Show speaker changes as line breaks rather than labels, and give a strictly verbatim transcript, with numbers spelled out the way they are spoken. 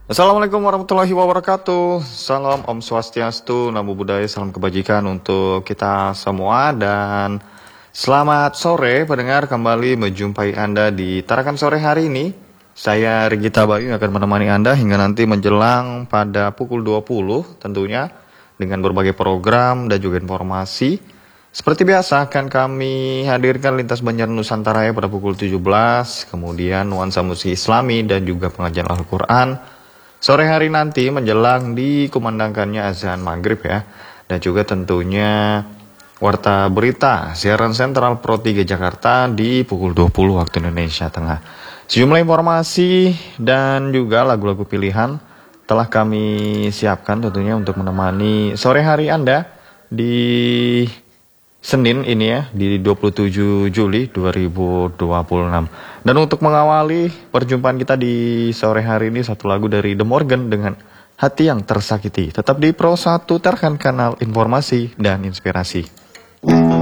Assalamualaikum warahmatullahi wabarakatuh. Salam Om Swastiastu, Namo Buddhaya, salam kebajikan untuk kita semua. Dan selamat sore pendengar, kembali menjumpai Anda di Tarakan Sore hari ini. Saya Regita Bayu akan menemani Anda hingga nanti menjelang pada pukul dua puluh tentunya, dengan berbagai program dan juga informasi. Seperti biasa akan kami hadirkan lintas Banjar Nusantara pada pukul tujuh belas, kemudian nuansa musik Islami dan juga pengajian Al-Quran. Sore hari nanti menjelang dikumandangkannya azan maghrib ya. Dan juga tentunya warta berita siaran sentral Pro tiga Jakarta di pukul dua puluh waktu Indonesia Tengah. Sejumlah informasi dan juga lagu-lagu pilihan telah kami siapkan tentunya untuk menemani sore hari Anda di Senin ini ya, di dua puluh tujuh Juli dua ribu dua puluh enam. Dan untuk mengawali perjumpaan kita di sore hari ini, satu lagu dari The Morgan dengan Hati Yang Tersakiti. Tetap di Pro satu, Tarakan kanal informasi dan inspirasi.